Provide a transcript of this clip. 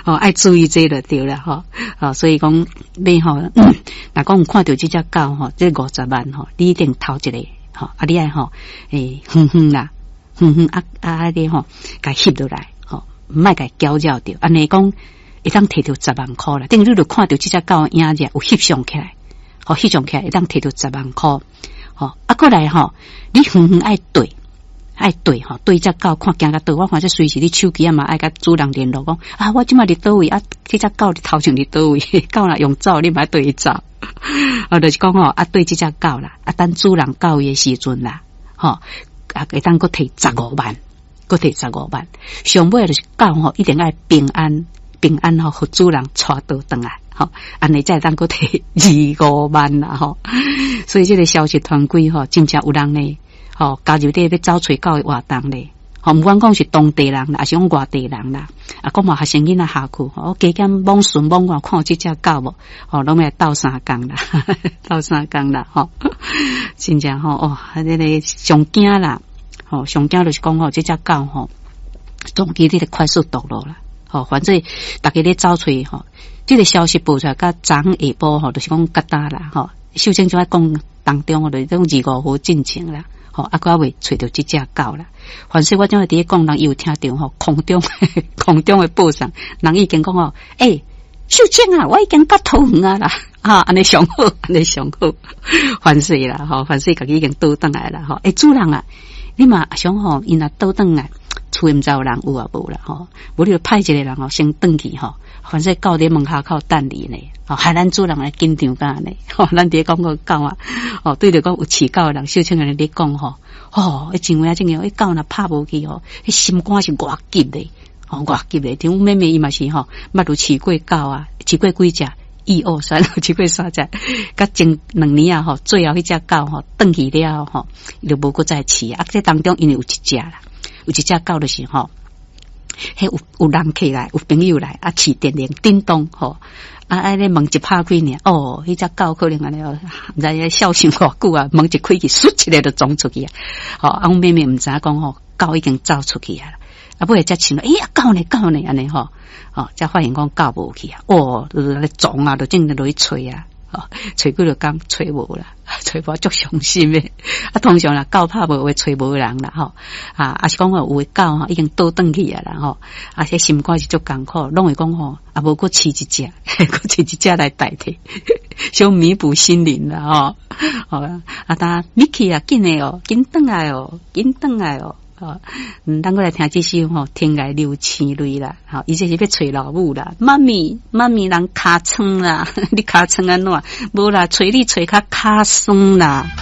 爱注意这就对了所以讲你若讲有看到这只狗这50万你一定头一个你爱啦你甲翕落来唔爱甲搅扰着，安尼讲会当摕到10万块啦。等于你就看到这只狗影者有翕相起来，翕相起来会当摕到10万块。过来你爱对。对只狗看行到倒，我看这随时你手机嘛爱甲主人联络讲我即马伫倒位这只狗头前伫倒位，狗若用走你嘛对伊走。就是讲对这只狗啦，等主人到位的时阵啦，会当佫摕15万，佫摕15万。上尾就是狗一定爱平安互主人带倒转来，安尼才会当佫摕25万啦所以这个消息团队真正有人呢。加入要找找狗的活动咧，毋管讲是当地人啦，还是讲外地人啦，讲嘛学生囡仔下去，加减网顺网看看这只狗无，拢要斗3工啦，斗3工啦，真正这个上惊啦，上惊就是讲这只狗总之你得快速道路啦，反正大家咧找找这个消息报出来，甲昨下晡就是讲疙瘩啦，首先就爱讲当中就是种25号进程啦。还未找到这只狗啦。反正我怎会伫讲，人有听到空中的报上，人已经讲秀清啊，我已经到头远啦，安尼上好，反正啦，反正家己已经倒转来啦，主人啊，你嘛想因若倒转来，厝毋知有人有啊无啦，无你就派一个人先转去反正狗伫门口等你呢，害咱主人来紧张干呢，咱伫讲个狗啊，对着讲有饲狗的人，小青人咧讲真话真个，狗若拍无去迄心肝是偌急的，偌急的。听妹妹伊嘛是捌有饲过狗啊，饲过几只，1、2、3，饲过3只，甲前2年啊最后迄只狗转去了就无搁再饲这当中因为有一只啦，有一只狗就是有人起来，有朋友来饲电铃叮咚咧门一拍开呢，迄只狗可能安尼毋知孝心偌久啊，门一开去，唰一下就撞出去阮妹妹毋知讲狗已经走出去啊，尾才请狗呢安尼才发现讲狗无去咧撞就正落去找找几落工找无啦，找无足伤心的。通常啦，狗拍无会找无人啦是讲有的狗已经倒转去啊啦迄心肝是足艰苦，拢会讲无搁饲一只，搁饲一只来代替，想弥补心灵啦当Mickey 啊，紧的紧转来紧转来咱过来听这首天涯流星泪啦，伊这是要找老母啦，妈咪人尻川啦，你尻川安怎？无啦，找你找较尻酸啦。